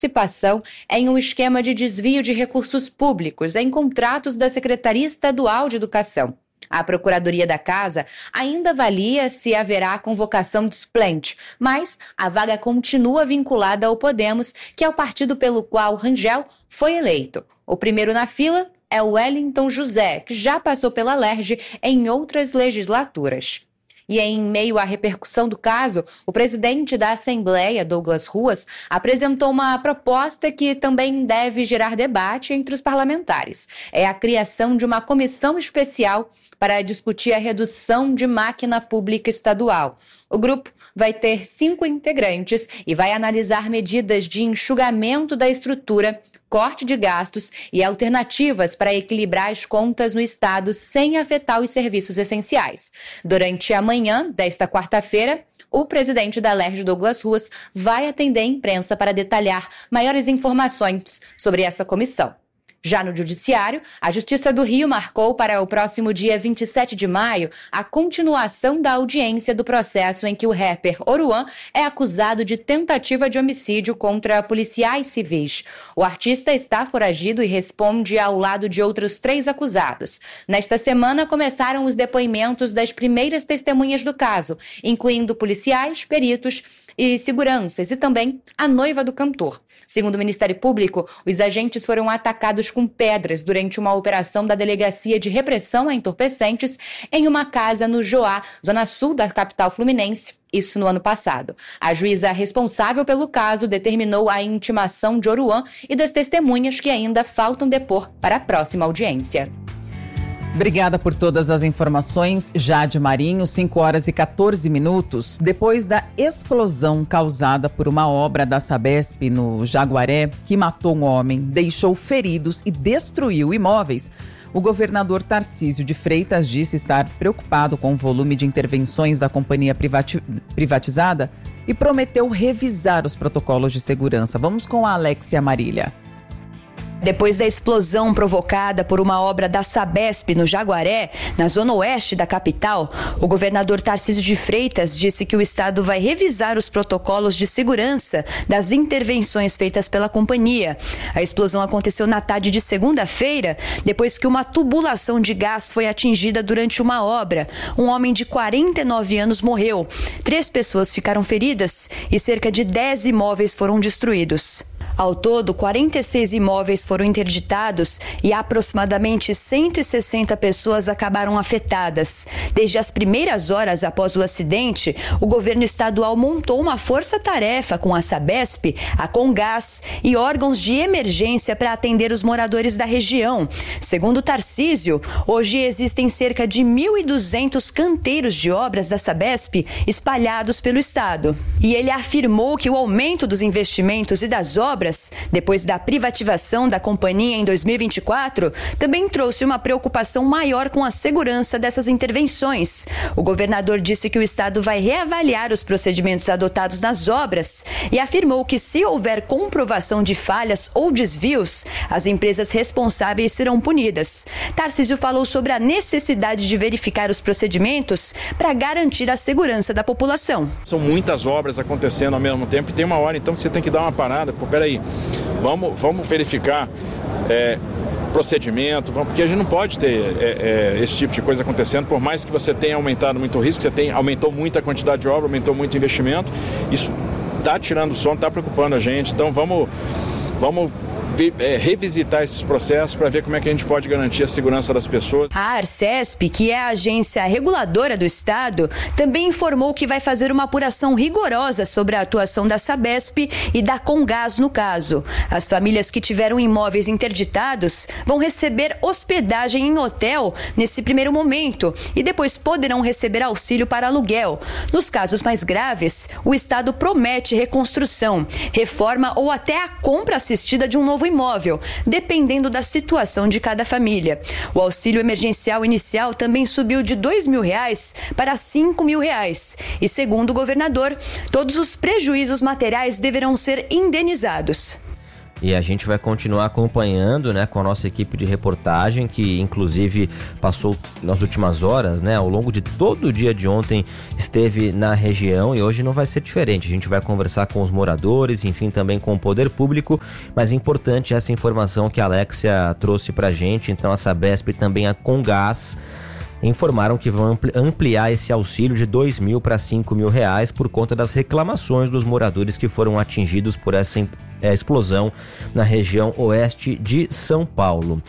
participação em um esquema de desvio de recursos públicos em contratos da Secretaria Estadual de Educação. A Procuradoria da Casa ainda avalia se haverá convocação de suplente, mas a vaga continua vinculada ao Podemos, que é o partido pelo qual Rangel foi eleito. O primeiro na fila é o Wellington José, que já passou pela LERJ em outras legislaturas. E em meio à repercussão do caso, o presidente da Assembleia, Douglas Ruas, apresentou uma proposta que também deve gerar debate entre os parlamentares. É a criação de uma comissão especial para discutir a redução de máquina pública estadual. O grupo vai ter 5 integrantes e vai analisar medidas de enxugamento da estrutura, corte de gastos e alternativas para equilibrar as contas no Estado sem afetar os serviços essenciais. Durante a manhã desta quarta-feira, o presidente da LERJ, Douglas Ruas, vai atender a imprensa para detalhar maiores informações sobre essa comissão. Já no Judiciário, a Justiça do Rio marcou para o próximo dia 27 de maio a continuação da audiência do processo em que o rapper Oruan é acusado de tentativa de homicídio contra policiais civis. O artista está foragido e responde ao lado de outros 3 acusados. Nesta semana, começaram os depoimentos das primeiras testemunhas do caso, incluindo policiais, peritos e seguranças e também a noiva do cantor. Segundo o Ministério Público, os agentes foram atacados com pedras durante uma operação da Delegacia de Repressão a Entorpecentes em uma casa no Joá, zona sul da capital fluminense, isso no ano passado. A juíza responsável pelo caso determinou a intimação de Oruan e das testemunhas que ainda faltam depor para a próxima audiência. Obrigada por todas as informações, Jade Marinho. 5h14. Depois da explosão causada por uma obra da Sabesp no Jaguaré, que matou um homem, deixou feridos e destruiu imóveis, o governador Tarcísio de Freitas disse estar preocupado com o volume de intervenções da companhia privatizada e prometeu revisar os protocolos de segurança. Vamos com a Alexia Marília. Depois da explosão provocada por uma obra da Sabesp no Jaguaré, na zona oeste da capital, o governador Tarcísio de Freitas disse que o estado vai revisar os protocolos de segurança das intervenções feitas pela companhia. A explosão aconteceu na tarde de segunda-feira, depois que uma tubulação de gás foi atingida durante uma obra. Um homem de 49 anos morreu, 3 pessoas ficaram feridas e cerca de 10 imóveis foram destruídos. Ao todo, 46 imóveis foram interditados e aproximadamente 160 pessoas acabaram afetadas. Desde as primeiras horas após o acidente, o governo estadual montou uma força-tarefa com a Sabesp, a Comgás e órgãos de emergência para atender os moradores da região. Segundo Tarcísio, hoje existem cerca de 1.200 canteiros de obras da Sabesp espalhados pelo estado. E ele afirmou que o aumento dos investimentos e das obras, depois da privatização da companhia em 2024, também trouxe uma preocupação maior com a segurança dessas intervenções. O governador disse que o estado vai reavaliar os procedimentos adotados nas obras e afirmou que, se houver comprovação de falhas ou desvios, as empresas responsáveis serão punidas. Tarcísio falou sobre a necessidade de verificar os procedimentos para garantir a segurança da população. São muitas obras acontecendo ao mesmo tempo e tem uma hora então que você tem que dar uma parada. Peraí, vamos verificar procedimento, porque a gente não pode ter esse tipo de coisa acontecendo, por mais que você tenha aumentado muito o risco, aumentou muito a quantidade de obra, aumentou muito o investimento, isso está tirando o sono, está preocupando a gente, então vamos revisitar esses processos para ver como é que a gente pode garantir a segurança das pessoas. A Arcesp, que é a agência reguladora do estado, também informou que vai fazer uma apuração rigorosa sobre a atuação da Sabesp e da Comgás no caso. As famílias que tiveram imóveis interditados vão receber hospedagem em hotel nesse primeiro momento e depois poderão receber auxílio para aluguel. Nos casos mais graves, o estado promete reconstrução, reforma ou até a compra assistida de um novo imóvel, dependendo da situação de cada família. O auxílio emergencial inicial também subiu de R$2.000 para R$5.000 e, segundo o governador, todos os prejuízos materiais deverão ser indenizados. E a gente vai continuar acompanhando, né, com a nossa equipe de reportagem, que inclusive passou nas últimas horas, né, ao longo de todo o dia de ontem, esteve na região e hoje não vai ser diferente. A gente vai conversar com os moradores, enfim, também com o poder público, mas é importante essa informação que a Alexia trouxe pra gente. Então a Sabesp e também a Comgás informaram que vão ampliar esse auxílio de R$2.000 para R$5.000 por conta das reclamações dos moradores que foram atingidos por essa explosão na região oeste de São Paulo.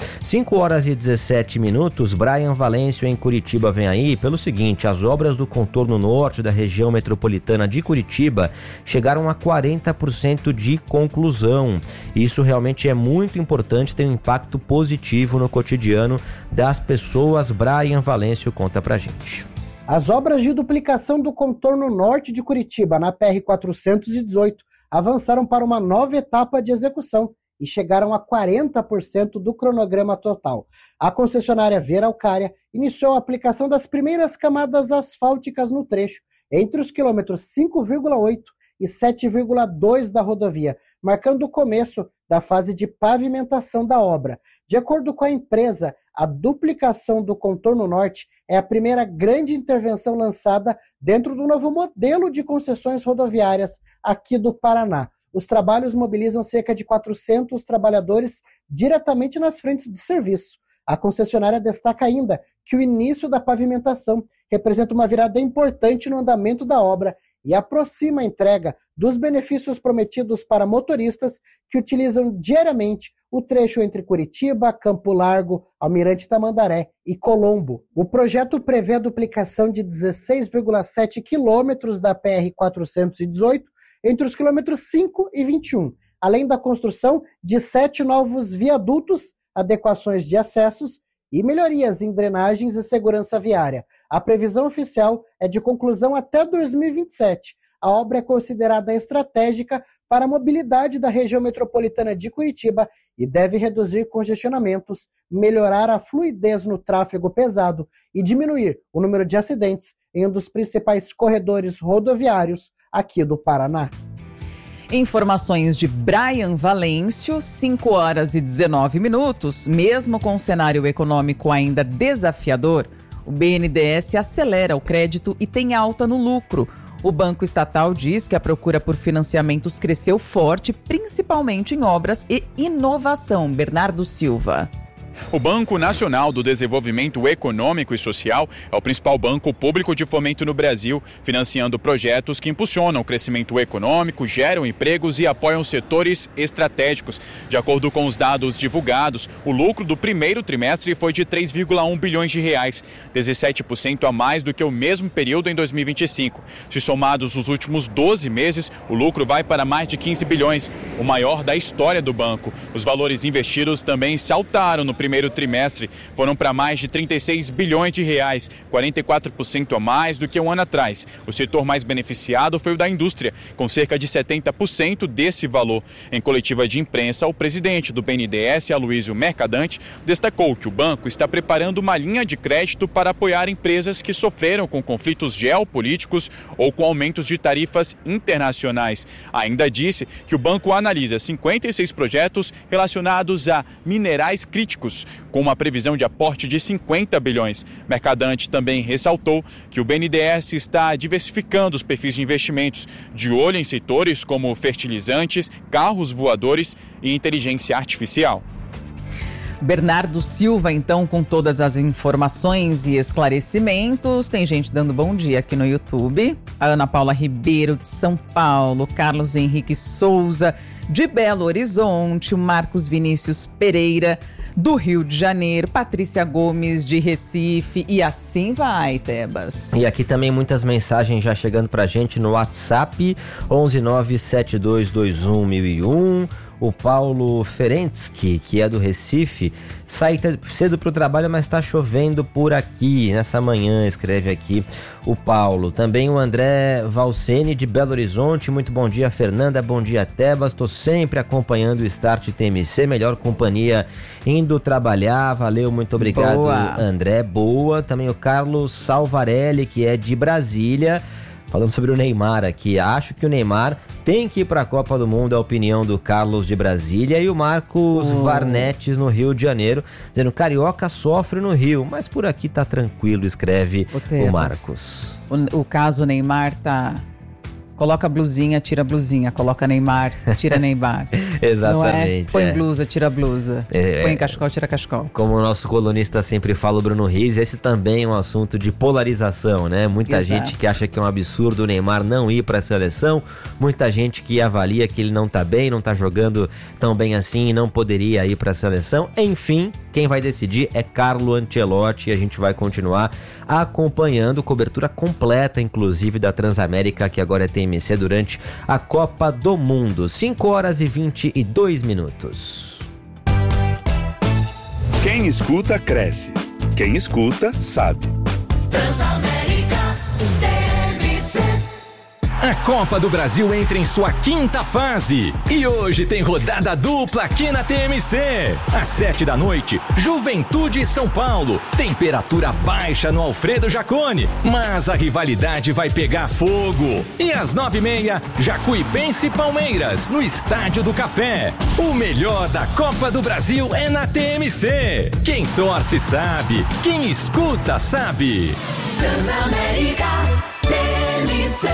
5h17, Brian Valêncio em Curitiba vem aí pelo seguinte: as obras do contorno norte da região metropolitana de Curitiba chegaram a 40% de conclusão. Isso realmente é muito importante, tem um impacto positivo no cotidiano das pessoas. Brian Valêncio conta pra gente. As obras de duplicação do contorno norte de Curitiba na PR-418 avançaram para uma nova etapa de execução e chegaram a 40% do cronograma total. A concessionária Veralcária iniciou a aplicação das primeiras camadas asfálticas no trecho, entre os quilômetros 5,8 e 7,2 da rodovia, marcando o começo da fase de pavimentação da obra. De acordo com a empresa, a duplicação do contorno norte é a primeira grande intervenção lançada dentro do novo modelo de concessões rodoviárias aqui do Paraná. Os trabalhos mobilizam cerca de 400 trabalhadores diretamente nas frentes de serviço. A concessionária destaca ainda que o início da pavimentação representa uma virada importante no andamento da obra e aproxima a entrega dos benefícios prometidos para motoristas que utilizam diariamente o trecho entre Curitiba, Campo Largo, Almirante Tamandaré e Colombo. O projeto prevê a duplicação de 16,7 quilômetros da PR-418 entre os quilômetros 5 e 21, além da construção de 7 novos viadutos, adequações de acessos e melhorias em drenagens e segurança viária. A previsão oficial é de conclusão até 2027. A obra é considerada estratégica para a mobilidade da região metropolitana de Curitiba e deve reduzir congestionamentos, melhorar a fluidez no tráfego pesado e diminuir o número de acidentes em um dos principais corredores rodoviários aqui do Paraná. Informações de Brian Valêncio, 5h19. Mesmo com um cenário econômico ainda desafiador, o BNDES acelera o crédito e tem alta no lucro. O Banco Estatal diz que a procura por financiamentos cresceu forte, principalmente em obras e inovação. Bernardo Silva. O Banco Nacional do Desenvolvimento Econômico e Social é o principal banco público de fomento no Brasil, financiando projetos que impulsionam o crescimento econômico, geram empregos e apoiam setores estratégicos. De acordo com os dados divulgados, o lucro do primeiro trimestre foi de 3,1 bilhões de reais, 17% a mais do que o mesmo período em 2025. Se somados os últimos 12 meses, o lucro vai para mais de 15 bilhões, o maior da história do banco. Os valores investidos também saltaram no primeiro trimestre, foram para mais de 36 bilhões de reais, 44% a mais do que um ano atrás. O setor mais beneficiado foi o da indústria, com cerca de 70% desse valor. Em coletiva de imprensa, o presidente do BNDES, Aloysio Mercadante, destacou que o banco está preparando uma linha de crédito para apoiar empresas que sofreram com conflitos geopolíticos ou com aumentos de tarifas internacionais. Ainda disse que o banco analisa 56 projetos relacionados a minerais críticos, com uma previsão de aporte de 50 bilhões. Mercadante também ressaltou que o BNDES está diversificando os perfis de investimentos, de olho em setores como fertilizantes, carros voadores e inteligência artificial. Bernardo Silva, então, com todas as informações e esclarecimentos. Tem gente dando bom dia aqui no YouTube. A Ana Paula Ribeiro, de São Paulo. Carlos Henrique Souza, de Belo Horizonte. O Marcos Vinícius Pereira, do Rio de Janeiro. Patrícia Gomes, de Recife. E assim vai, Tebas. E aqui também muitas mensagens já chegando pra gente no WhatsApp, 11972211001. O Paulo Ferentzky, que é do Recife, sai cedo para o trabalho, mas está chovendo por aqui, nessa manhã, escreve aqui o Paulo. Também o André Valcene, de Belo Horizonte. Muito bom dia, Fernanda, bom dia, Tebas. Estou sempre acompanhando o Start TMC, melhor companhia indo trabalhar. Valeu, muito obrigado, boa. André, boa. Também o Carlos Salvarelli, que é de Brasília. falando sobre o Neymar aqui. Acho que o Neymar tem que ir para a Copa do Mundo, é a opinião do Carlos de Brasília. E o Marcos Varnetes, no Rio de Janeiro, dizendo: carioca sofre no Rio, mas por aqui tá tranquilo, escreve o Marcos. O caso Neymar tá... Coloca blusinha, tira blusinha. Coloca Neymar, tira Neymar. Exatamente. Põe blusa, tira blusa. Põe cachecol, tira cachecol. Como o nosso colunista sempre fala, o Bruno Riz, esse também é um assunto de polarização, né? Muita gente que acha que é um absurdo o Neymar não ir para a seleção. Muita gente que avalia que ele não tá bem, não tá jogando tão bem assim e não poderia ir para a seleção. Enfim, quem vai decidir é Carlo Ancelotti e a gente vai continuar acompanhando cobertura completa, inclusive, da Transamérica, que agora é TMC, durante a Copa do Mundo. 5h22. Quem escuta, cresce. Quem escuta, sabe. Transamérica TMC. A Copa do Brasil entra em sua 5ª fase e hoje tem rodada dupla aqui na TMC. Às 7h, Juventude e São Paulo. Temperatura baixa no Alfredo Jaconi, mas a rivalidade vai pegar fogo. E às 9h30, Jacuipense e Palmeiras, no Estádio do Café. O melhor da Copa do Brasil é na TMC. Quem torce sabe, quem escuta sabe. Transamérica TMC.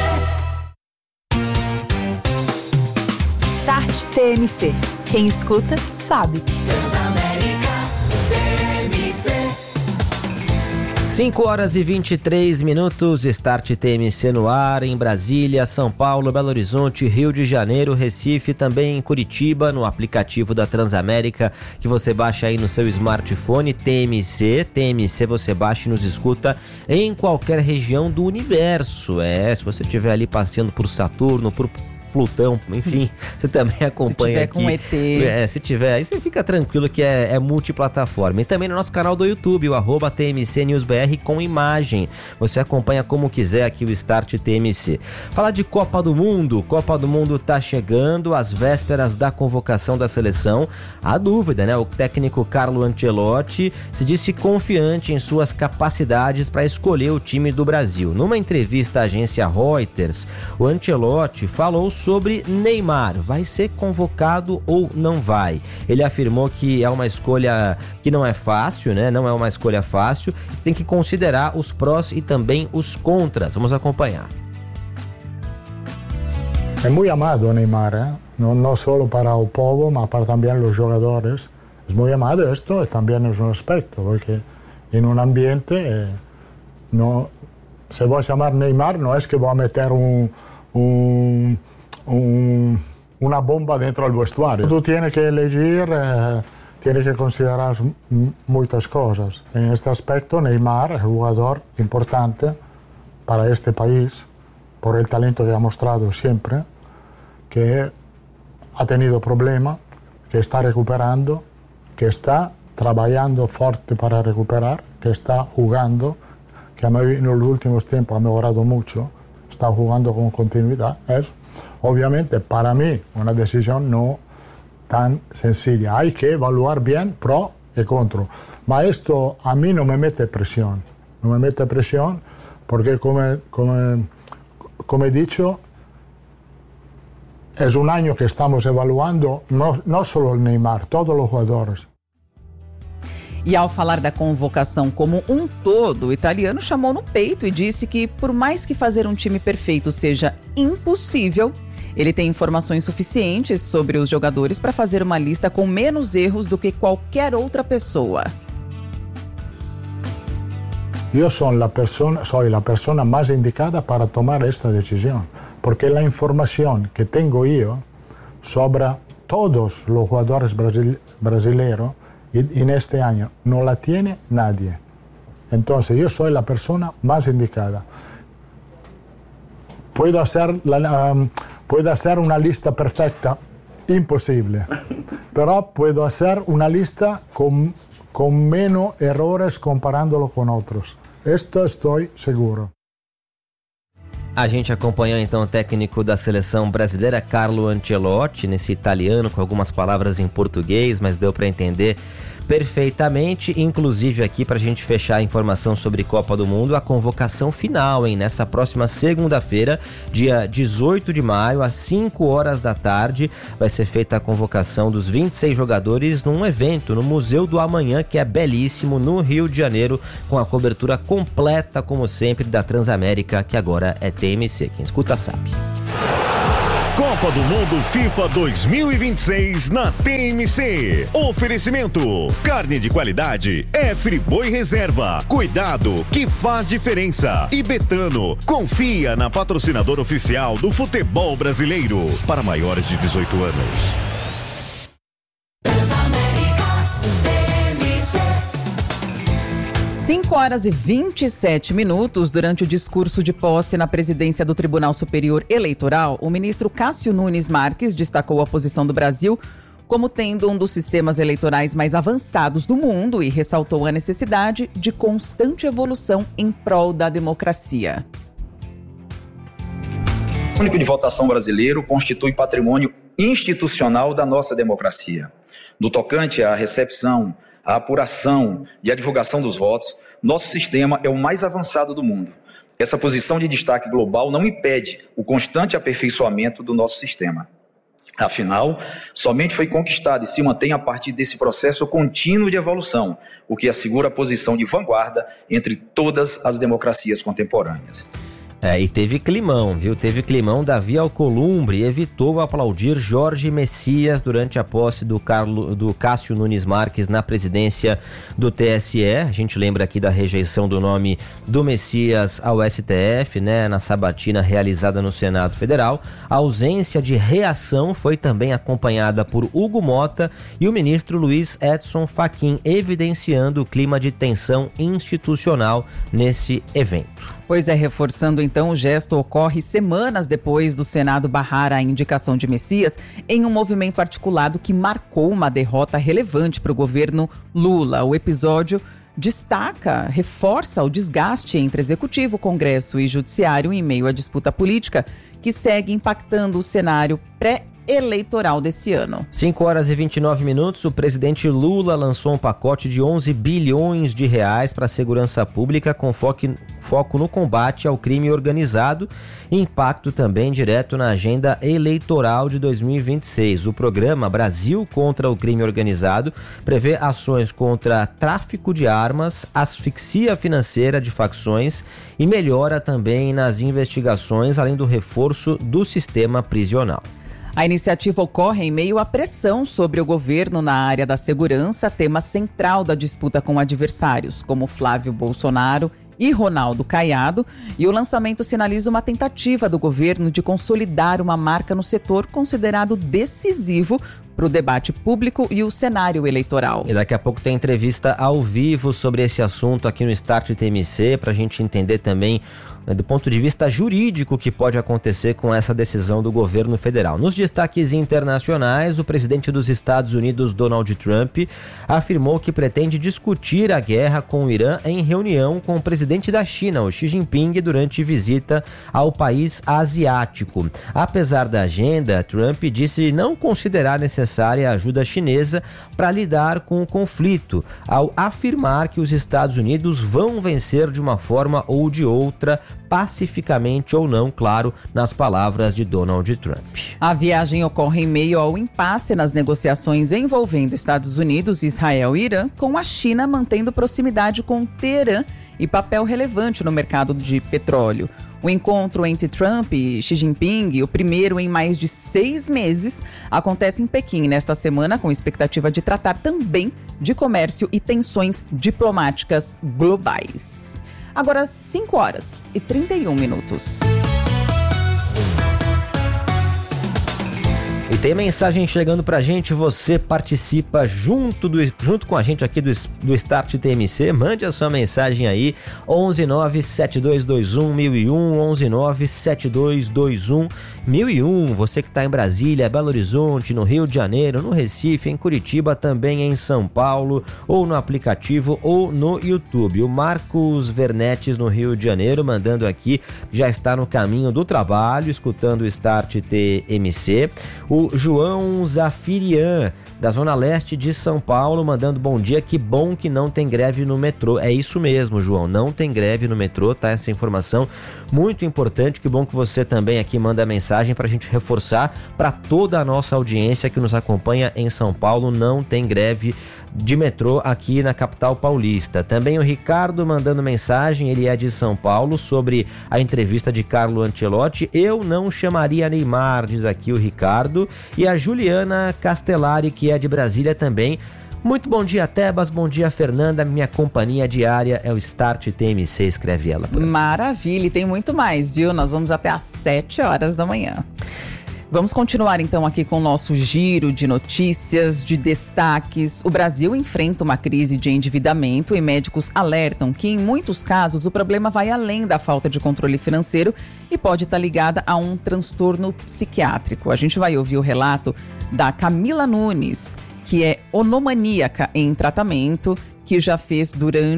Start TMC. Quem escuta, sabe. Transamérica TMC. 5h23, Start TMC no ar, em Brasília, São Paulo, Belo Horizonte, Rio de Janeiro, Recife, também em Curitiba, no aplicativo da Transamérica, que você baixa aí no seu smartphone, TMC você baixa e nos escuta em qualquer região do universo. Se você estiver ali passeando por Saturno, por Plutão, enfim, você também acompanha aqui. Se tiver com ET. Se tiver, aí você fica tranquilo que é multiplataforma. E também no nosso canal do YouTube, o @TMCNewsBR com imagem. Você acompanha como quiser aqui o Start TMC. Falar de Copa do Mundo tá chegando, às vésperas da convocação da seleção. Há dúvida, né? O técnico Carlo Ancelotti se disse confiante em suas capacidades para escolher o time do Brasil. Numa entrevista à agência Reuters, o Ancelotti falou sobre Neymar, vai ser convocado ou não vai? Ele afirmou que é uma escolha que não é fácil, né? Não é uma escolha fácil, tem que considerar os prós e também os contras. Vamos acompanhar. É muito amado Neymar, não só para o povo, mas para também os jogadores. É muito amado, esto também é um aspecto, porque em um ambiente, se vou chamar Neymar, não é que vou meter una bomba dentro del vestuario. Tú tienes que elegir, tienes que considerar muchas cosas. En este aspecto, Neymar es un jugador importante para este país, por el talento que ha mostrado siempre, que ha tenido problemas, que está recuperando, que está trabajando fuerte para recuperar, que está jugando, que en los últimos tiempos ha mejorado mucho, está jugando con continuidad. Es obviamente para mí una decisión no tan sencilla. Hay que evaluar bien pro y contra. Ma esto a mí no me mete presión. No me mete presión porque, como he dicho, es un año que estamos evaluando no solo el Neymar, todos los jugadores. E ao falar da convocação como um todo, o italiano chamou no peito e disse que, por mais que fazer um time perfeito seja impossível, ele tem informações suficientes sobre os jogadores para fazer uma lista com menos erros do que qualquer outra pessoa. Eu sou a pessoa mais indicada para tomar esta decisão, porque a informação que tenho eu sobre todos os jogadores brasileiros en este año no la tiene nadie. Entonces yo soy la persona más indicada. Puedo hacer una lista perfecta, imposible, pero puedo hacer una lista con menos errores comparándolo con otros. Esto estoy seguro. A gente acompanhou então o técnico da seleção brasileira, Carlo Ancelotti, nesse italiano com algumas palavras em português, mas deu para entender perfeitamente, inclusive aqui para a gente fechar a informação sobre Copa do Mundo, a convocação final, hein? Nessa próxima segunda-feira, dia 18 de maio, às 5 horas da tarde, vai ser feita a convocação dos 26 jogadores num evento no Museu do Amanhã, que é belíssimo, no Rio de Janeiro, com a cobertura completa, como sempre, da Transamérica, que agora é TMC. Quem escuta sabe. Copa do Mundo FIFA 2026 na TMC. Oferecimento: carne de qualidade é Friboi Reserva. Cuidado que faz diferença. E Betano, confia na patrocinadora oficial do futebol brasileiro. Para maiores de 18 anos. 5 horas e 27 minutos. Durante o discurso de posse na presidência do Tribunal Superior Eleitoral, o ministro Cássio Nunes Marques destacou a posição do Brasil como tendo um dos sistemas eleitorais mais avançados do mundo e ressaltou a necessidade de constante evolução em prol da democracia. O único de votação brasileiro constitui patrimônio institucional da nossa democracia. No tocante à recepção, a apuração e a divulgação dos votos, nosso sistema é o mais avançado do mundo. Essa posição de destaque global não impede o constante aperfeiçoamento do nosso sistema. Afinal, somente foi conquistado e se mantém a partir desse processo contínuo de evolução, o que assegura a posição de vanguarda entre todas as democracias contemporâneas. E teve climão, viu? Teve climão. Davi Alcolumbre evitou aplaudir Jorge Messias durante a posse do Cássio Nunes Marques na presidência do TSE. A gente lembra aqui da rejeição do nome do Messias ao STF, né? Na sabatina realizada no Senado Federal. A ausência de reação foi também acompanhada por Hugo Mota e o ministro Luiz Edson Fachin, evidenciando o clima de tensão institucional nesse evento. Pois é, reforçando então, o gesto ocorre semanas depois do Senado barrar a indicação de Messias em um movimento articulado que marcou uma derrota relevante para o governo Lula. O episódio reforça o desgaste entre Executivo, Congresso e Judiciário em meio à disputa política que segue impactando o cenário pré-eleitoral desse ano. 5 horas e 29 minutos, o presidente Lula lançou um pacote de 11 bilhões de reais para a segurança pública com foco no combate ao crime organizado e impacto também direto na agenda eleitoral de 2026. O programa Brasil contra o Crime Organizado prevê ações contra tráfico de armas, asfixia financeira de facções e melhora também nas investigações, além do reforço do sistema prisional. A iniciativa ocorre em meio à pressão sobre o governo na área da segurança, tema central da disputa com adversários, como Flávio Bolsonaro e Ronaldo Caiado, e o lançamento sinaliza uma tentativa do governo de consolidar uma marca no setor considerado decisivo para o debate público e o cenário eleitoral. E daqui a pouco tem entrevista ao vivo sobre esse assunto aqui no Start TMC, para a gente entender também do ponto de vista jurídico o que pode acontecer com essa decisão do governo federal. Nos destaques internacionais, o presidente dos Estados Unidos, Donald Trump, afirmou que pretende discutir a guerra com o Irã em reunião com o presidente da China, o Xi Jinping, durante visita ao país asiático. Apesar da agenda, Trump disse não considerar necessária a ajuda chinesa para lidar com o conflito, ao afirmar que os Estados Unidos vão vencer de uma forma ou de outra, pacificamente ou não, claro, nas palavras de Donald Trump. A viagem ocorre em meio ao impasse nas negociações envolvendo Estados Unidos, Israel e Irã, com a China mantendo proximidade com Teherã e papel relevante no mercado de petróleo. O encontro entre Trump e Xi Jinping, o primeiro em mais de 6 meses, acontece em Pequim nesta semana, com expectativa de tratar também de comércio e tensões diplomáticas globais. Agora, 5 horas e 31 minutos. E tem mensagem chegando pra gente, você participa junto com a gente aqui do Start TMC, mande a sua mensagem aí, 11972211001, 11972211001, você que tá em Brasília, Belo Horizonte, no Rio de Janeiro, no Recife, em Curitiba, também em São Paulo, ou no aplicativo ou no YouTube. O Marcos Vernetes, no Rio de Janeiro, mandando aqui, já está no caminho do trabalho, escutando o Start TMC. O João Zafirian da Zona Leste de São Paulo, mandando bom dia. Que bom que não tem greve no metrô. É isso mesmo, João, não tem greve no metrô, tá? Essa informação muito importante. Que bom que você também aqui manda a mensagem pra gente reforçar para toda a nossa audiência que nos acompanha em São Paulo. Não tem greve de metrô aqui na capital paulista. Também o Ricardo mandando mensagem, ele é de São Paulo, sobre a entrevista de Carlo Ancelotti. Eu não chamaria Neymar, diz aqui o Ricardo. E a Juliana Castellari, que é de Brasília também. Muito bom dia, Tebas, bom dia, Fernanda, minha companhia diária é o Start TMC, escreve ela. Maravilha, e tem muito mais, viu? Nós vamos até às 7 horas da manhã. Vamos continuar então aqui com o nosso giro de notícias, de destaques. O Brasil enfrenta uma crise de endividamento e médicos alertam que, em muitos casos, o problema vai além da falta de controle financeiro e pode estar ligada a um transtorno psiquiátrico. A gente vai ouvir o relato da Camila Nunes, que é onomaníaca em tratamento, que já fez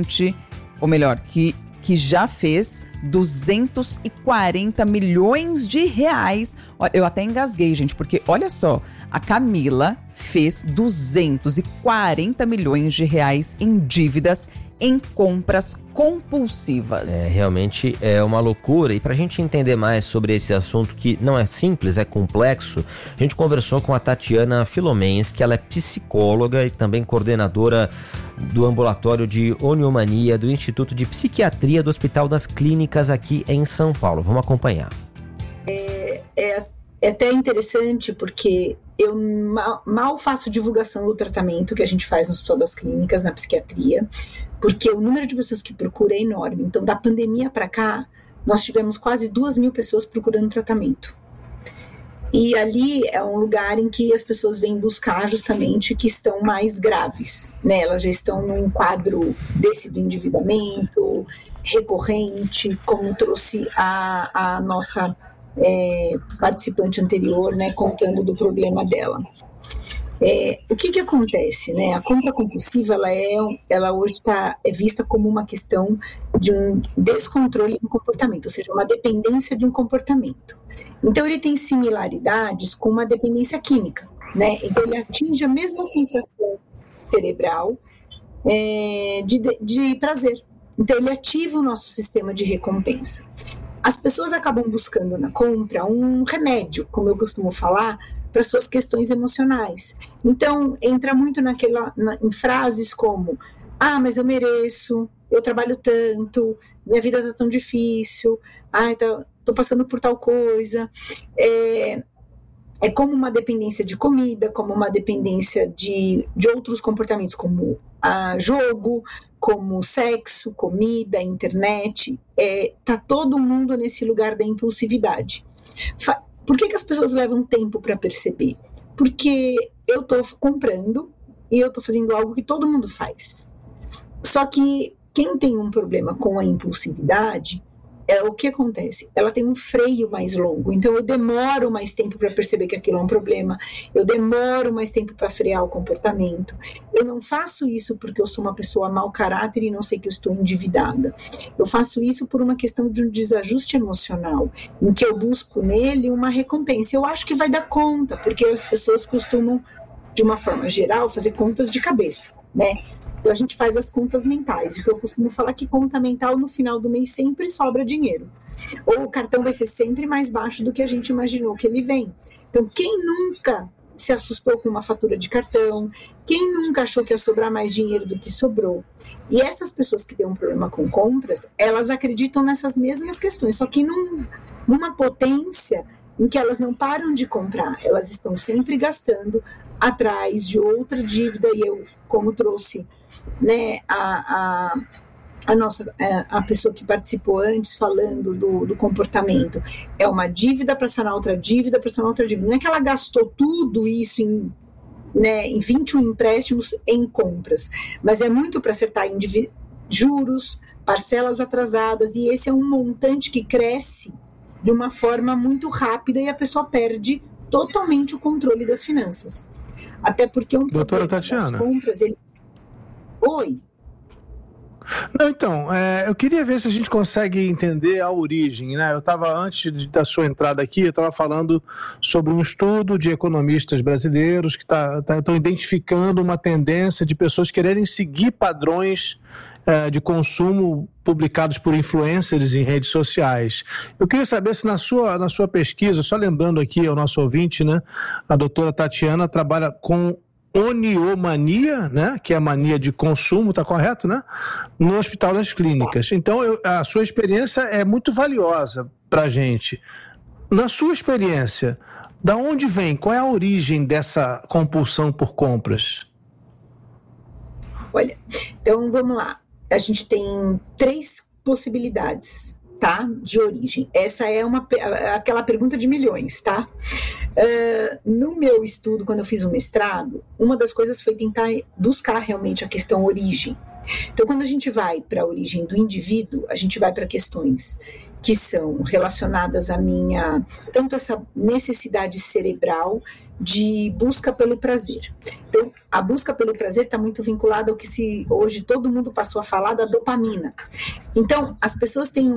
que já fez 240 milhões de reais. Eu até engasguei, gente, porque olha só, a Camila fez 240 milhões de reais em dívidas em compras compulsivas. Realmente é uma loucura. E para a gente entender mais sobre esse assunto, que não é simples, é complexo, a gente conversou com a Tatiana Filomens, que ela é psicóloga e também coordenadora do ambulatório de oniomania do Instituto de Psiquiatria do Hospital das Clínicas aqui em São Paulo. Vamos acompanhar. É até interessante porque eu mal faço divulgação do tratamento que a gente faz no Hospital das Clínicas, na psiquiatria, porque o número de pessoas que procuram é enorme. Então, da pandemia para cá, nós tivemos quase 2.000 pessoas procurando tratamento. E ali é um lugar em que as pessoas vêm buscar justamente que estão mais graves, né? Elas já estão num quadro desse do endividamento recorrente, como trouxe a nossa participante anterior, né, contando do problema dela. O que acontece, né? A compra compulsiva, ela hoje é vista como uma questão de um descontrole do comportamento, ou seja, uma dependência de um comportamento. Então, ele tem similaridades com uma dependência química, né? Então, ele atinge a mesma sensação cerebral de prazer. Então, ele ativa o nosso sistema de recompensa. As pessoas acabam buscando na compra um remédio, como eu costumo falar, para suas questões emocionais. Então, entra muito em frases como: ah, mas eu mereço, eu trabalho tanto, minha vida tá tão difícil, tô passando por tal coisa. É como uma dependência de comida, como uma dependência de outros comportamentos, como jogo, como sexo, comida, internet. Tá todo mundo nesse lugar da impulsividade. Por que as pessoas levam tempo para perceber? Porque eu estou comprando e eu estou fazendo algo que todo mundo faz. Só que quem tem um problema com a impulsividade, o que acontece? Ela tem um freio mais longo, então eu demoro mais tempo para perceber que aquilo é um problema, eu demoro mais tempo para frear o comportamento. Eu não faço isso porque eu sou uma pessoa mau caráter e não sei que eu estou endividada. Eu faço isso por uma questão de um desajuste emocional, em que eu busco nele uma recompensa. Eu acho que vai dar conta, porque as pessoas costumam, de uma forma geral, fazer contas de cabeça, né? Então, a gente faz as contas mentais. Então, eu costumo falar que conta mental, no final do mês, sempre sobra dinheiro. Ou o cartão vai ser sempre mais baixo do que a gente imaginou que ele vem. Então, quem nunca se assustou com uma fatura de cartão? Quem nunca achou que ia sobrar mais dinheiro do que sobrou? E essas pessoas que têm um problema com compras, elas acreditam nessas mesmas questões, só que numa potência em que elas não param de comprar. Elas estão sempre gastando atrás de outra dívida. E eu, como trouxe, né, a pessoa que participou antes falando do comportamento, é uma dívida para sanar outra dívida, para sanar outra dívida. Não é que ela gastou tudo isso em 21 empréstimos em compras, mas é muito para acertar juros, parcelas atrasadas, e esse é um montante que cresce de uma forma muito rápida e a pessoa perde totalmente o controle das finanças. Até porque Doutora Tatiana. Das compras, Oi. Então, eu queria ver se a gente consegue entender a origem, né? Eu estava, antes da sua entrada aqui, eu estava falando sobre um estudo de economistas brasileiros que estão identificando uma tendência de pessoas quererem seguir padrões de consumo publicados por influencers em redes sociais. Eu queria saber se na sua pesquisa, só lembrando aqui ao nosso ouvinte, né, a doutora Tatiana trabalha com oniomania, né, que é a mania de consumo, está correto, né, no Hospital das Clínicas. Então, a sua experiência é muito valiosa para a gente. Na sua experiência, da onde vem, qual é a origem dessa compulsão por compras? Olha, então vamos lá. A gente tem 3 possibilidades, tá, de origem. Essa é aquela pergunta de milhões, tá? No meu estudo, quando eu fiz o mestrado, uma das coisas foi tentar buscar realmente a questão origem. Então, quando a gente vai para a origem do indivíduo, a gente vai para questões que são relacionadas à tanto essa necessidade cerebral de busca pelo prazer. Então, a busca pelo prazer está muito vinculada ao que hoje todo mundo passou a falar da dopamina. Então, as pessoas têm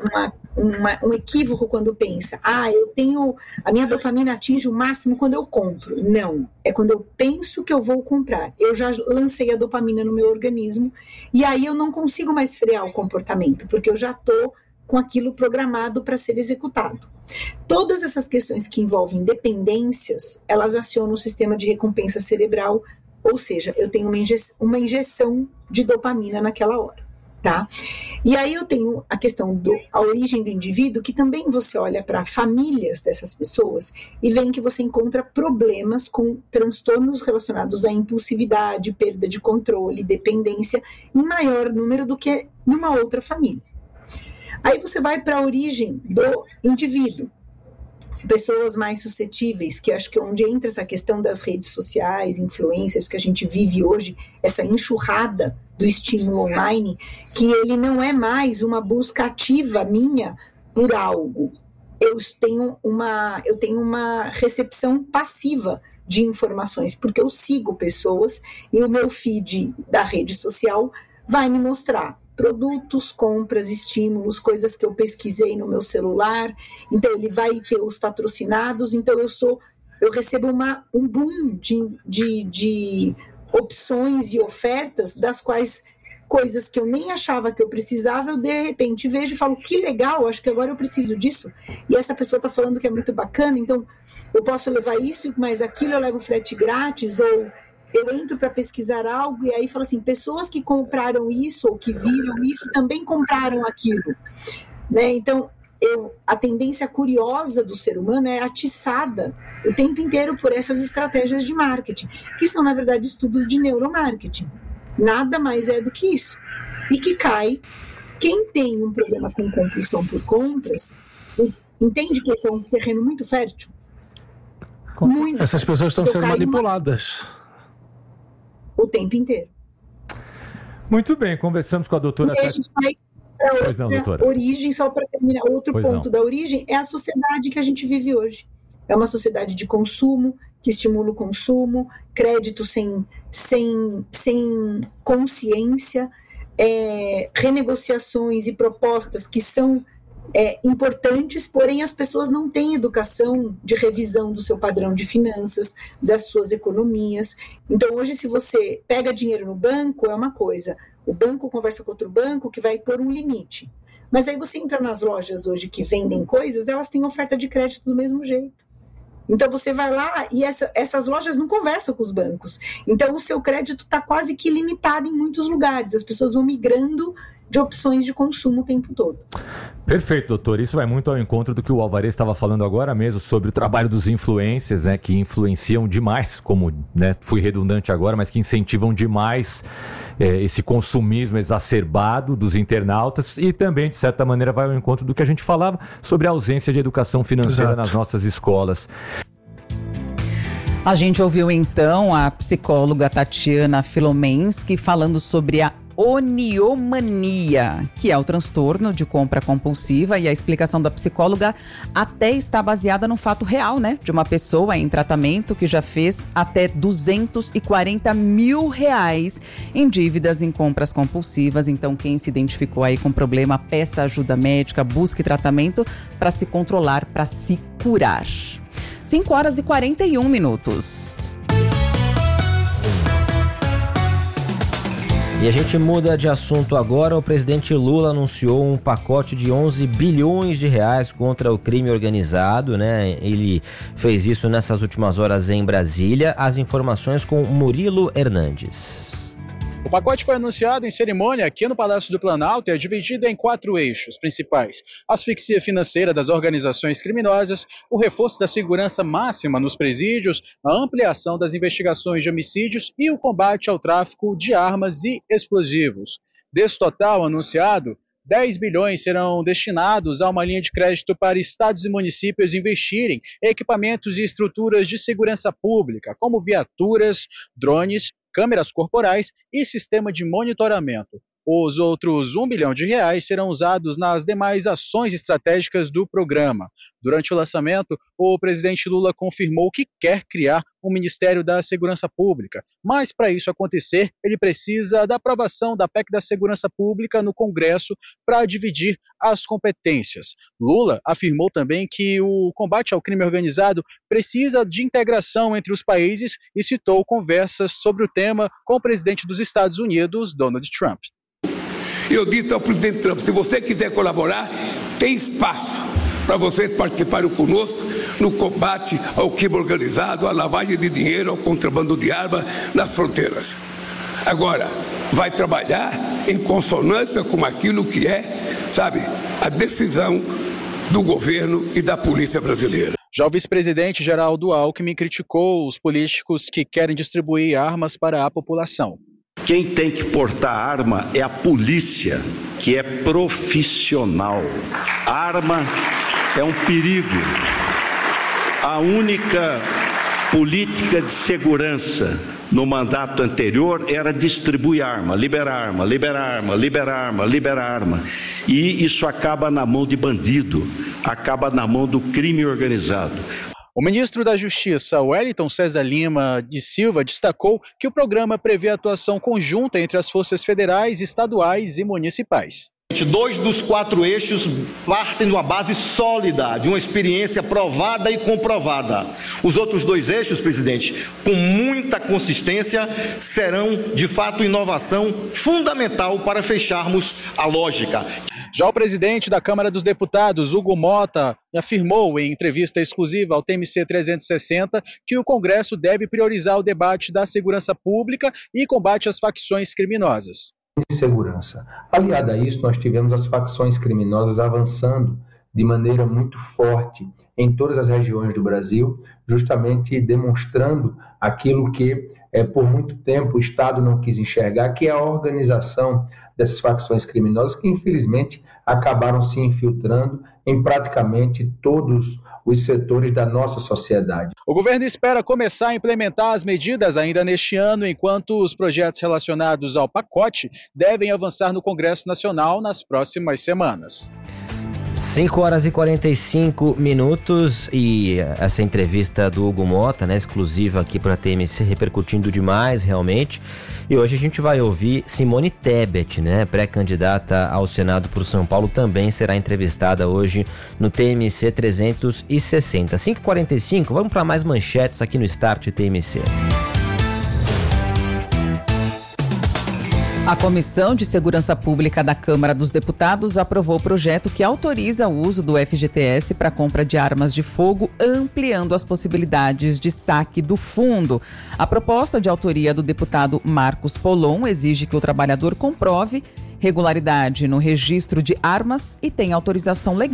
um equívoco quando pensam, a minha dopamina atinge o máximo quando eu compro. Não, é quando eu penso que eu vou comprar. Eu já lancei a dopamina no meu organismo e aí eu não consigo mais frear o comportamento, porque eu já estou com aquilo programado para ser executado. Todas essas questões que envolvem dependências, elas acionam o sistema de recompensa cerebral, ou seja, eu tenho uma injeção de dopamina naquela hora, tá? E aí eu tenho a questão a origem do indivíduo, que também você olha para famílias dessas pessoas e vê que você encontra problemas com transtornos relacionados à impulsividade, perda de controle, dependência, em maior número do que numa outra família. Aí você vai para a origem do indivíduo, pessoas mais suscetíveis, que acho que é onde entra essa questão das redes sociais, influencers, que a gente vive hoje, essa enxurrada do estímulo online, que ele não é mais uma busca ativa minha por algo. Eu tenho uma recepção passiva de informações, porque eu sigo pessoas e o meu feed da rede social vai me mostrar produtos, compras, estímulos, coisas que eu pesquisei no meu celular. Então ele vai ter os patrocinados, então eu recebo um boom de opções e ofertas, das quais coisas que eu nem achava que eu precisava, eu de repente vejo e falo, que legal, acho que agora eu preciso disso, e essa pessoa está falando que é muito bacana, então eu posso levar isso, mas aquilo eu levo frete grátis, ou eu entro para pesquisar algo e aí falo assim, pessoas que compraram isso ou que viram isso também compraram aquilo, né? Então, a tendência curiosa do ser humano é atiçada o tempo inteiro por essas estratégias de marketing, que são, na verdade, estudos de neuromarketing. Nada mais é do que isso. E que quem tem um problema com compulsão por compras, entende que esse é um terreno muito fértil? Muito Essas fértil. pessoas estão sendo manipuladas o tempo inteiro. Muito bem, conversamos com a doutora... E a gente vai para outra origem, só para terminar, outro ponto da origem é a sociedade que a gente vive hoje. É uma sociedade de consumo, que estimula o consumo, crédito sem consciência, renegociações e propostas que são importantes, porém as pessoas não têm educação de revisão do seu padrão de finanças, das suas economias. Então hoje, se você pega dinheiro no banco, é uma coisa, o banco conversa com outro banco que vai pôr um limite, mas aí você entra nas lojas hoje que vendem coisas, elas têm oferta de crédito do mesmo jeito. Então você vai lá e essas lojas não conversam com os bancos, então o seu crédito está quase que limitado em muitos lugares, as pessoas vão migrando de opções de consumo o tempo todo. Perfeito, doutor. Isso vai muito ao encontro do que o Alvarez estava falando agora mesmo sobre o trabalho dos influencers, né, que influenciam demais, como, né, fui redundante agora, mas que incentivam demais esse consumismo exacerbado dos internautas e também, de certa maneira, vai ao encontro do que a gente falava sobre a ausência de educação financeira nas nossas escolas. A gente ouviu então a psicóloga Tatiana Filomensky falando sobre a oniomania, que é o transtorno de compra compulsiva, e a explicação da psicóloga até está baseada num fato real, né? De uma pessoa em tratamento que já fez até R$240 mil em dívidas em compras compulsivas. Então, quem se identificou aí com problema, peça ajuda médica, busque tratamento para se controlar, para se curar. 5h41. E a gente muda de assunto agora. O presidente Lula anunciou um pacote de 11 bilhões de reais contra o crime organizado, né? Ele fez isso nessas últimas horas em Brasília. As informações com Murilo Hernandes. O pacote foi anunciado em cerimônia aqui no Palácio do Planalto e é dividido em 4 eixos principais: a asfixia financeira das organizações criminosas, o reforço da segurança máxima nos presídios, a ampliação das investigações de homicídios e o combate ao tráfico de armas e explosivos. Desse total anunciado, 10 bilhões serão destinados a uma linha de crédito para estados e municípios investirem em equipamentos e estruturas de segurança pública, como viaturas, drones, câmeras corporais e sistema de monitoramento. Os outros 1 bilhão de reais serão usados nas demais ações estratégicas do programa. Durante o lançamento, o presidente Lula confirmou que quer criar um Ministério da Segurança Pública, mas para isso acontecer, ele precisa da aprovação da PEC da Segurança Pública no Congresso para dividir as competências. Lula afirmou também que o combate ao crime organizado precisa de integração entre os países e citou conversas sobre o tema com o presidente dos Estados Unidos, Donald Trump. Eu disse ao presidente Trump, se você quiser colaborar, tem espaço para vocês participarem conosco no combate ao crime organizado, à lavagem de dinheiro, ao contrabando de arma nas fronteiras. Agora, vai trabalhar em consonância com aquilo que é, a decisão do governo e da polícia brasileira. Já o vice-presidente Geraldo Alckmin criticou os políticos que querem distribuir armas para a população. Quem tem que portar arma é a polícia, que é profissional. A arma é um perigo. A única política de segurança no mandato anterior era distribuir arma, liberar arma, liberar arma, liberar arma, liberar arma. E isso acaba na mão de bandido, acaba na mão do crime organizado. O ministro da Justiça, Wellington César Lima de Silva, destacou que o programa prevê atuação conjunta entre as forças federais, estaduais e municipais. 2 dos 4 eixos partem de uma base sólida, de uma experiência provada e comprovada. Os outros 2 eixos, presidente, com muita consistência, serão, de fato, inovação fundamental para fecharmos a lógica. Já o presidente da Câmara dos Deputados, Hugo Mota, afirmou em entrevista exclusiva ao TMC 360 que o Congresso deve priorizar o debate da segurança pública e combate às facções criminosas. Segurança. Aliado a isso, nós tivemos as facções criminosas avançando de maneira muito forte em todas as regiões do Brasil, justamente demonstrando aquilo que por muito tempo o Estado não quis enxergar, que é a organização dessas facções criminosas que infelizmente acabaram se infiltrando em praticamente todos os setores da nossa sociedade. O governo espera começar a implementar as medidas ainda neste ano, enquanto os projetos relacionados ao pacote devem avançar no Congresso Nacional nas próximas semanas. 5h45 e essa entrevista do Hugo Mota, né, exclusiva aqui para a TMC, repercutindo demais realmente. E hoje a gente vai ouvir Simone Tebet, né, pré-candidata ao Senado por São Paulo, também será entrevistada hoje no TMC 360. 5h45, vamos para mais manchetes aqui no Start TMC. A Comissão de Segurança Pública da Câmara dos Deputados aprovou o projeto que autoriza o uso do FGTS para compra de armas de fogo, ampliando as possibilidades de saque do fundo. A proposta de autoria do deputado Marcos Polon exige que o trabalhador comprove regularidade no registro de armas e tenha autorização legal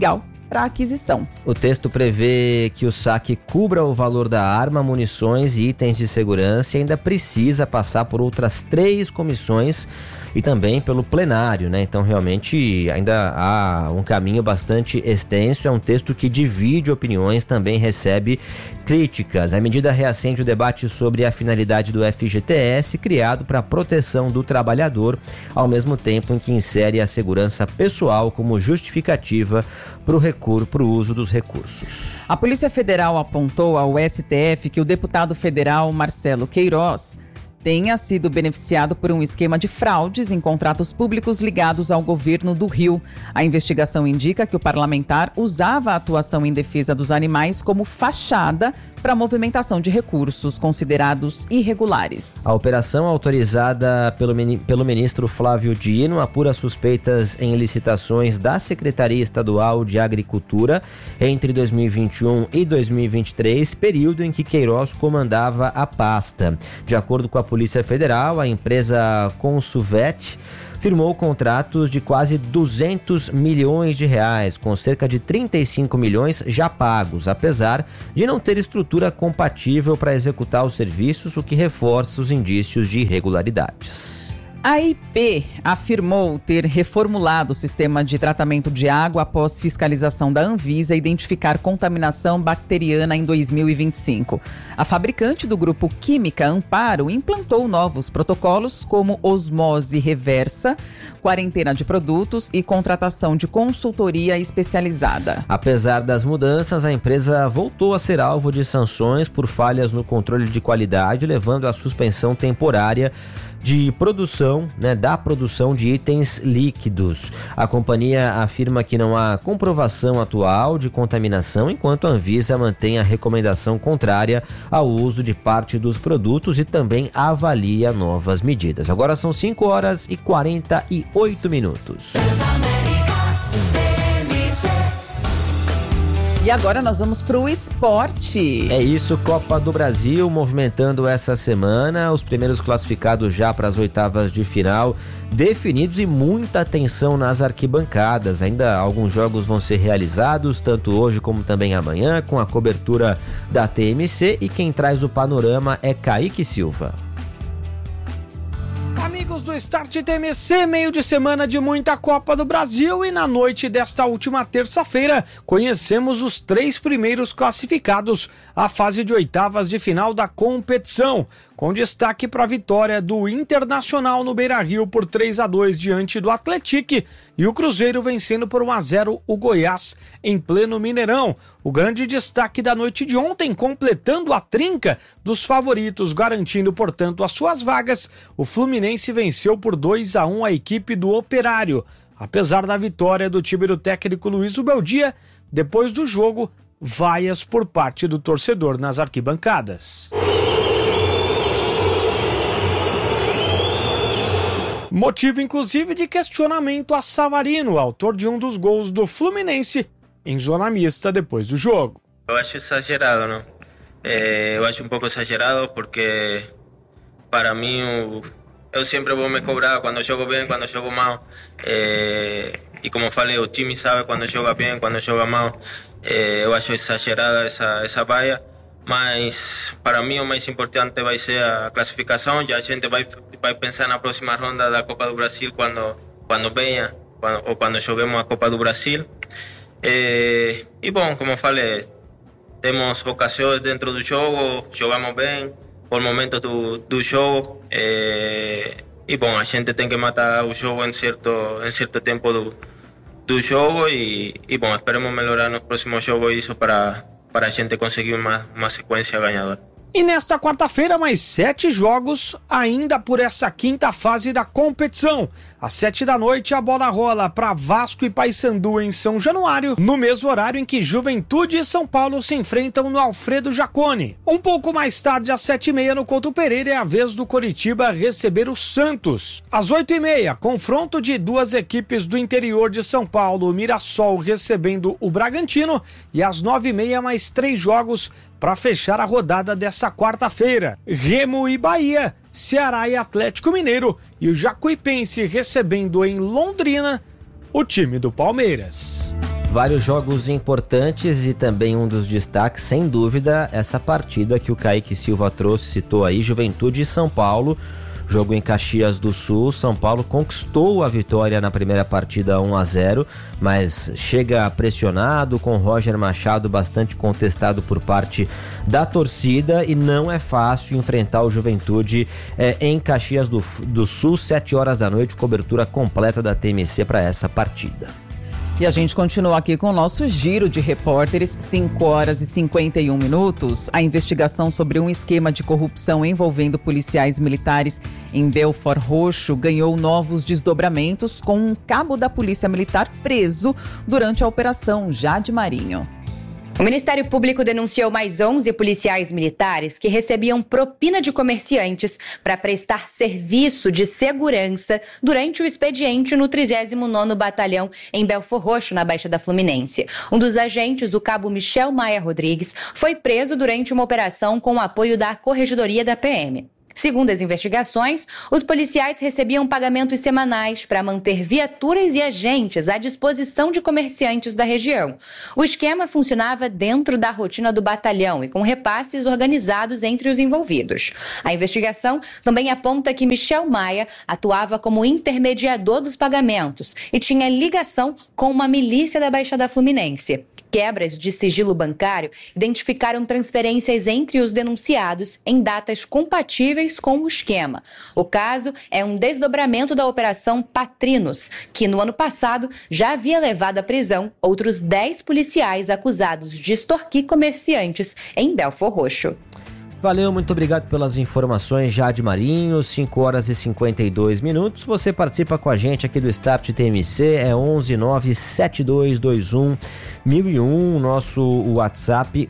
para a aquisição. O texto prevê que o saque cubra o valor da arma, munições e itens de segurança e ainda precisa passar por outras 3 comissões e também pelo plenário, né? Então realmente ainda há um caminho bastante extenso, é um texto que divide opiniões, também recebe críticas. A medida reacende o debate sobre a finalidade do FGTS, criado para a proteção do trabalhador, ao mesmo tempo em que insere a segurança pessoal como justificativa para o uso dos recursos. A Polícia Federal apontou ao STF que o deputado federal Marcelo Queiroz tenha sido beneficiado por um esquema de fraudes em contratos públicos ligados ao governo do Rio. A investigação indica que o parlamentar usava a atuação em defesa dos animais como fachada para a movimentação de recursos considerados irregulares. A operação, autorizada pelo ministro Flávio Dino, apura suspeitas em licitações da Secretaria Estadual de Agricultura entre 2021 e 2023, período em que Queiroz comandava a pasta. De acordo com a Polícia Federal, a empresa Consuvet firmou contratos de quase 200 milhões de reais, com cerca de 35 milhões já pagos, apesar de não ter estrutura compatível para executar os serviços, o que reforça os indícios de irregularidades. A IP afirmou ter reformulado o sistema de tratamento de água após fiscalização da Anvisa identificar contaminação bacteriana em 2025. A fabricante do grupo Química Amparo implantou novos protocolos como osmose reversa, quarentena de produtos e contratação de consultoria especializada. Apesar das mudanças, a empresa voltou a ser alvo de sanções por falhas no controle de qualidade, levando à suspensão temporária de produção, da produção de itens líquidos. A companhia afirma que não há comprovação atual de contaminação, enquanto a Anvisa mantém a recomendação contrária ao uso de parte dos produtos e também avalia novas medidas. Agora são 5h48. E agora nós vamos para o esporte. É isso, Copa do Brasil movimentando essa semana, os primeiros classificados já para as oitavas de final definidos e muita atenção nas arquibancadas. Ainda alguns jogos vão ser realizados, tanto hoje como também amanhã, com a cobertura da TMC, e quem traz o panorama é Kaique Silva. Amigos do Start TMC, meio de semana de muita Copa do Brasil, e na noite desta última terça-feira conhecemos os 3 primeiros classificados à fase de oitavas de final da competição, com destaque para a vitória do Internacional no Beira-Rio por 3-2 diante do Atlético, e o Cruzeiro vencendo por 1-0 o Goiás em pleno Mineirão. O grande destaque da noite de ontem, completando a trinca dos favoritos, garantindo, portanto, as suas vagas, o Fluminense venceu por 2-1 a equipe do Operário. Apesar da vitória do time do técnico Luiz Ubeldia, depois do jogo, vaias por parte do torcedor nas arquibancadas. Motivo, inclusive, de questionamento a Savarino, autor de um dos gols do Fluminense, em zona mista depois do jogo. Eu acho exagerado, não? Eu acho um pouco exagerado porque, para mim, eu sempre vou me cobrar quando jogo bem, quando jogo mal. E como falei, o time sabe quando joga bem, quando joga mal. Eu acho exagerada essa vaia. Mas para mim o mais importante vai ser a classificação. Já a gente vai pensar na próxima ronda da Copa do Brasil quando venha, ou quando joguemos a Copa do Brasil. E bom, como falei, temos ocasiões dentro do jogo, jogamos bem por momentos do jogo. E bom, a gente tem que matar o jogo em certo tempo do jogo. E bom, esperemos melhorar nos próximos jogos isso para a gente conseguir uma sequência ganhadora. E nesta quarta-feira, mais 7 jogos, ainda por essa quinta fase da competição. Às 7 da noite, a bola rola para Vasco e Paysandu em São Januário, no mesmo horário em que Juventude e São Paulo se enfrentam no Alfredo Jaconi. Um pouco mais tarde, às 7h30, no Couto Pereira, é a vez do Coritiba receber o Santos. Às 8h30, confronto de 2 equipes do interior de São Paulo, o Mirassol recebendo o Bragantino, e às 9h30, mais 3 jogos para fechar a rodada dessa quarta-feira. Remo e Bahia, Ceará e Atlético Mineiro, e o Jacuipense recebendo em Londrina o time do Palmeiras. Vários jogos importantes e também um dos destaques, sem dúvida, essa partida que o Kaique Silva citou aí, Juventude e São Paulo. Jogo em Caxias do Sul, São Paulo conquistou a vitória na primeira partida 1-0, mas chega pressionado, com Roger Machado bastante contestado por parte da torcida, e não é fácil enfrentar o Juventude em Caxias do Sul, 7 horas da noite, cobertura completa da TMC para essa partida. E a gente continua aqui com o nosso giro de repórteres, 5 horas e 51 minutos. A investigação sobre um esquema de corrupção envolvendo policiais militares em Belford Roxo ganhou novos desdobramentos, com um cabo da Polícia Militar preso durante a operação Jade Marinho. O Ministério Público denunciou mais 11 policiais militares que recebiam propina de comerciantes para prestar serviço de segurança durante o expediente no 39º Batalhão em Belford Roxo, na Baixada Fluminense. Um dos agentes, o cabo Michel Maia Rodrigues, foi preso durante uma operação com o apoio da Corregedoria da PM. Segundo as investigações, os policiais recebiam pagamentos semanais para manter viaturas e agentes à disposição de comerciantes da região. O esquema funcionava dentro da rotina do batalhão e com repasses organizados entre os envolvidos. A investigação também aponta que Michel Maia atuava como intermediador dos pagamentos e tinha ligação com uma milícia da Baixada Fluminense. Quebras de sigilo bancário identificaram transferências entre os denunciados em datas compatíveis com o esquema. O caso é um desdobramento da Operação Patrinos, que no ano passado já havia levado à prisão outros 10 policiais acusados de extorquir comerciantes em Belford Roxo. Valeu, muito obrigado pelas informações, Jade Marinho, 5 horas e 52 minutos. Você participa com a gente aqui do Start TMC, é 11972211001, nosso WhatsApp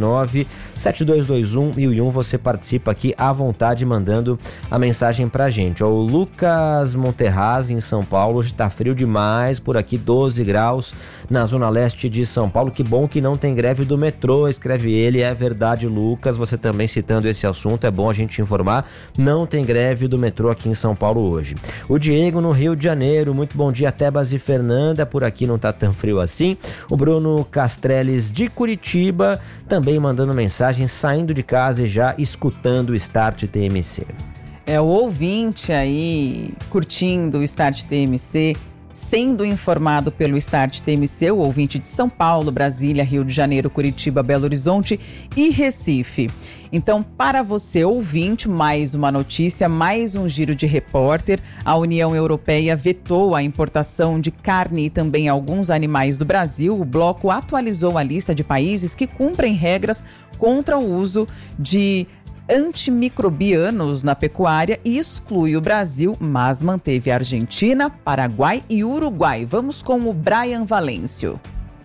11972211001. Você participa aqui à vontade, mandando a mensagem pra gente. O Lucas Monterraz, em São Paulo, hoje tá frio demais, por aqui 12 graus na zona leste de São Paulo. Que bom que não tem greve do metrô, escreve ele. É verdade, Lucas, você também citando esse assunto, é bom a gente informar, não tem greve do metrô aqui em São Paulo hoje. O Diego no Rio de Janeiro, muito bom dia, Tebas e Fernanda, por aqui não tá tão frio assim. O Bruno Castreles de Curitiba também mandando mensagem, saindo de casa e já escutando o Start TMC. É o ouvinte aí curtindo o Start TMC, sendo informado pelo Start TMC, o ouvinte de São Paulo, Brasília, Rio de Janeiro, Curitiba, Belo Horizonte e Recife. Então, para você, ouvinte, mais uma notícia, mais um giro de repórter. A União Europeia vetou a importação de carne e também alguns animais do Brasil. O bloco atualizou a lista de países que cumprem regras contra o uso de antimicrobianos na pecuária e exclui o Brasil, mas manteve a Argentina, Paraguai e Uruguai. Vamos com o Brian Valêncio.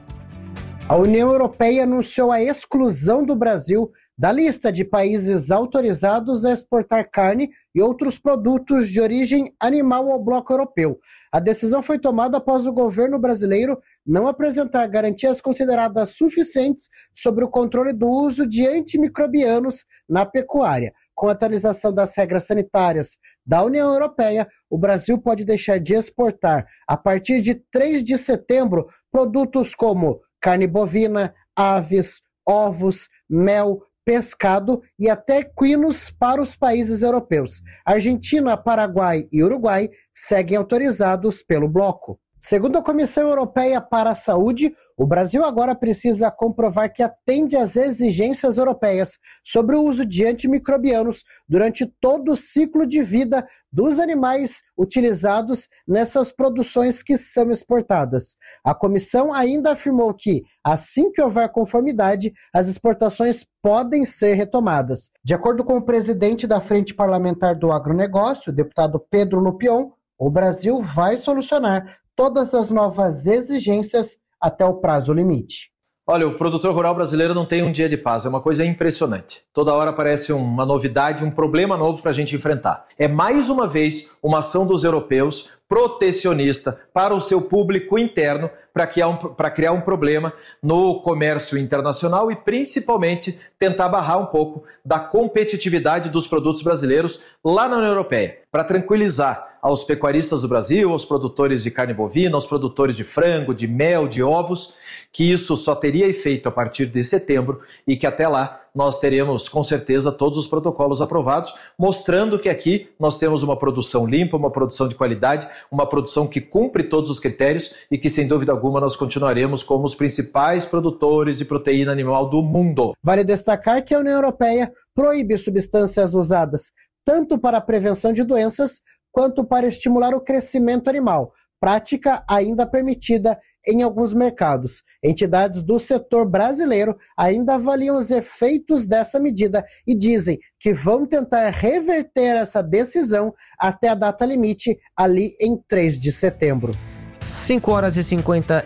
A União Europeia anunciou a exclusão do Brasil da lista de países autorizados a exportar carne e outros produtos de origem animal ao bloco europeu. A decisão foi tomada após o governo brasileiro não apresentar garantias consideradas suficientes sobre o controle do uso de antimicrobianos na pecuária. Com a atualização das regras sanitárias da União Europeia, o Brasil pode deixar de exportar, a partir de 3 de setembro, produtos como carne bovina, aves, ovos, mel, pescado e até equinos para os países europeus. Argentina, Paraguai e Uruguai seguem autorizados pelo bloco. Segundo a Comissão Europeia para a Saúde, o Brasil agora precisa comprovar que atende às exigências europeias sobre o uso de antimicrobianos durante todo o ciclo de vida dos animais utilizados nessas produções que são exportadas. A comissão ainda afirmou que, assim que houver conformidade, as exportações podem ser retomadas. De acordo com o presidente da Frente Parlamentar do Agronegócio, o deputado Pedro Lupion, o Brasil vai solucionar todas as novas exigências até o prazo limite. Olha, o produtor rural brasileiro não tem um dia de paz, é uma coisa impressionante. Toda hora aparece uma novidade, um problema novo para a gente enfrentar. É mais uma vez uma ação dos europeus protecionista para o seu público interno, para criar um problema no comércio internacional e principalmente tentar barrar um pouco da competitividade dos produtos brasileiros lá na União Europeia, para tranquilizar aos pecuaristas do Brasil, aos produtores de carne bovina, aos produtores de frango, de mel, de ovos, que isso só teria efeito a partir de setembro e que até lá nós teremos com certeza todos os protocolos aprovados, mostrando que aqui nós temos uma produção limpa, uma produção de qualidade, uma produção que cumpre todos os critérios e que sem dúvida alguma nós continuaremos como os principais produtores de proteína animal do mundo. Vale destacar que a União Europeia proíbe substâncias usadas tanto para a prevenção de doenças quanto para estimular o crescimento animal, prática ainda permitida em alguns mercados. Entidades do setor brasileiro ainda avaliam os efeitos dessa medida e dizem que vão tentar reverter essa decisão até a data limite, ali em 3 de setembro. 5 horas e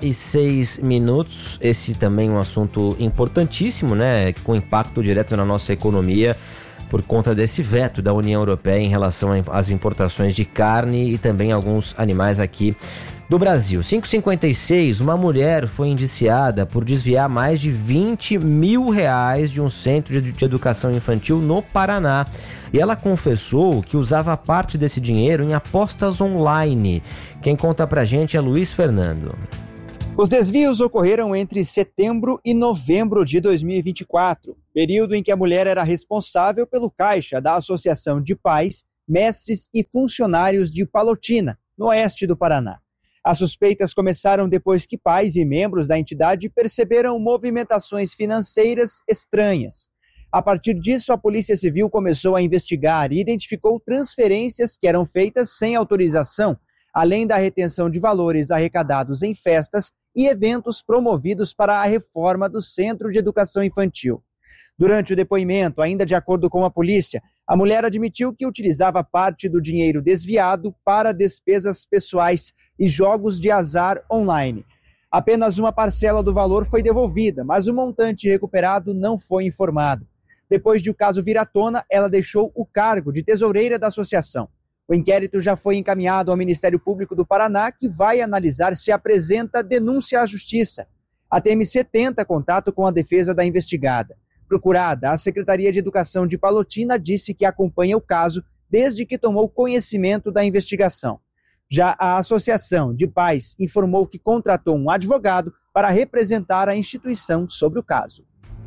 56 minutos. Esse também é um assunto importantíssimo, né? Com impacto direto na nossa economia, por conta desse veto da União Europeia em relação às importações de carne e também alguns animais aqui do Brasil. 5h56, uma mulher foi indiciada por desviar mais de R$20 mil de um centro de educação infantil no Paraná. E ela confessou que usava parte desse dinheiro em apostas online. Quem conta pra gente é Luiz Fernando. Os desvios ocorreram entre setembro e novembro de 2024, período em que a mulher era responsável pelo caixa da Associação de Pais, Mestres e Funcionários de Palotina, no oeste do Paraná. As suspeitas começaram depois que pais e membros da entidade perceberam movimentações financeiras estranhas. A partir disso, a Polícia Civil começou a investigar e identificou transferências que eram feitas sem autorização, além da retenção de valores arrecadados em festas e eventos promovidos para a reforma do Centro de Educação Infantil. Durante o depoimento, ainda de acordo com a polícia, a mulher admitiu que utilizava parte do dinheiro desviado para despesas pessoais e jogos de azar online. Apenas uma parcela do valor foi devolvida, mas o montante recuperado não foi informado. Depois de o caso vir à tona, ela deixou o cargo de tesoureira da associação. O inquérito já foi encaminhado ao Ministério Público do Paraná, que vai analisar se apresenta denúncia à Justiça. A TMC tenta contato com a defesa da investigada. Procurada, a Secretaria de Educação de Palotina disse que acompanha o caso desde que tomou conhecimento da investigação. Já a Associação de Pais informou que contratou um advogado para representar a instituição sobre o caso.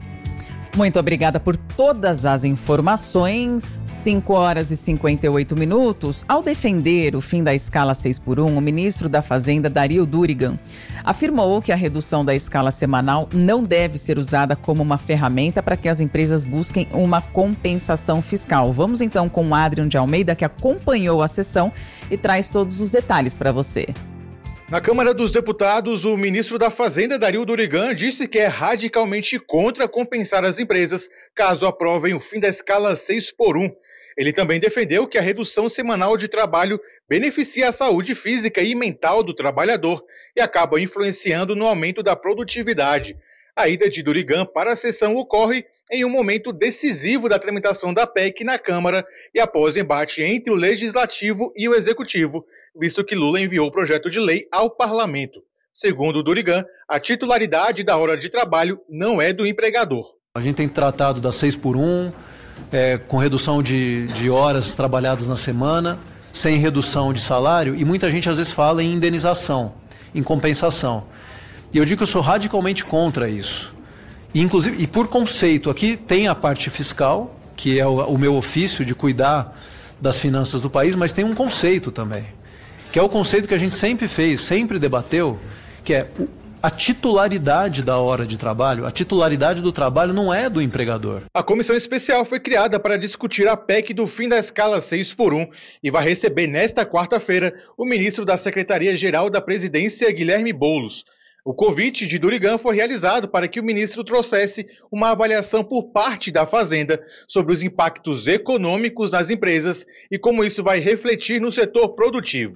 Muito obrigada por todas as informações. 5 horas e 58 minutos. Ao defender o fim da escala 6x1, o ministro da Fazenda, Dario Durigan, afirmou que a redução da escala semanal não deve ser usada como uma ferramenta para que as empresas busquem uma compensação fiscal. Vamos então com o Adrian de Almeida, que acompanhou a sessão e traz todos os detalhes para você. Na Câmara dos Deputados, o ministro da Fazenda, Dario Durigan, disse que é radicalmente contra compensar as empresas caso aprovem o fim da escala 6x1. Ele também defendeu que a redução semanal de trabalho beneficia a saúde física e mental do trabalhador e acaba influenciando no aumento da produtividade. A ida de Durigan para a sessão ocorre em um momento decisivo da tramitação da PEC na Câmara e após embate entre o Legislativo e o Executivo, visto que Lula enviou o projeto de lei ao Parlamento. Segundo Durigan, a titularidade da hora de trabalho não é do empregador. A gente tem tratado da 6x1, com redução de horas trabalhadas na semana, sem redução de salário, e muita gente às vezes fala em indenização, em compensação. E eu digo que eu sou radicalmente contra isso. E, inclusive, e por conceito, aqui tem a parte fiscal, que é o meu ofício de cuidar das finanças do país, mas tem um conceito também, que é o conceito que a gente sempre fez, sempre debateu, que é a titularidade da hora de trabalho. A titularidade do trabalho não é do empregador. A comissão especial foi criada para discutir a PEC do fim da escala 6x1 e vai receber nesta quarta-feira o ministro da Secretaria-Geral da Presidência, Guilherme Boulos. O convite de Durigan foi realizado para que o ministro trouxesse uma avaliação por parte da Fazenda sobre os impactos econômicos nas empresas e como isso vai refletir no setor produtivo.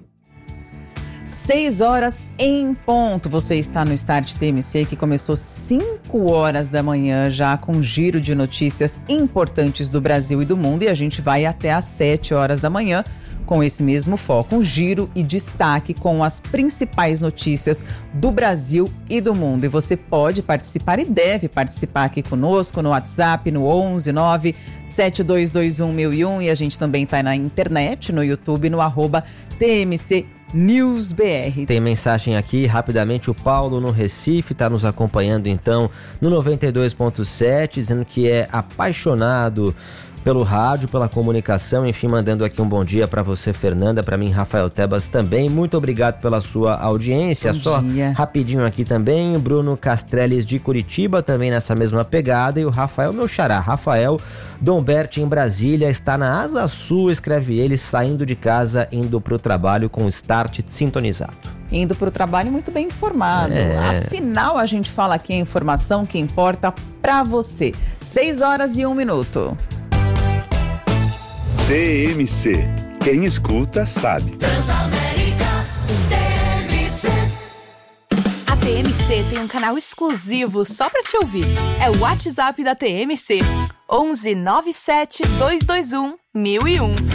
6 horas em ponto. Você está no Start TMC, que começou 5 horas da manhã, já com um giro de notícias importantes do Brasil e do mundo. E a gente vai até às 7 horas da manhã com esse mesmo foco, um giro e destaque com as principais notícias do Brasil e do mundo. E você pode participar e deve participar aqui conosco no WhatsApp, no 11 9 7221 1001, e a gente também está na internet, no YouTube, no @TMC News BR. Tem mensagem aqui, rapidamente, o Paulo no Recife está nos acompanhando então no 92.7, dizendo que é apaixonado pelo rádio, pela comunicação, enfim, mandando aqui um bom dia para você, Fernanda, para mim, Rafael Tebas também. Muito obrigado pela sua audiência. Só rapidinho aqui também, o Bruno Castrellis de Curitiba, também nessa mesma pegada, e o Rafael, meu xará, Rafael Domberti em Brasília, está na Asa Sul, escreve ele, saindo de casa, indo para o trabalho com o start sintonizado. Indo para o trabalho muito bem informado. Afinal, a gente fala aqui a informação que importa para você. 6h01. TMC. Quem escuta sabe. Transamérica TMC. A TMC tem um canal exclusivo só pra te ouvir. É o WhatsApp da TMC. 11 97 221 1001.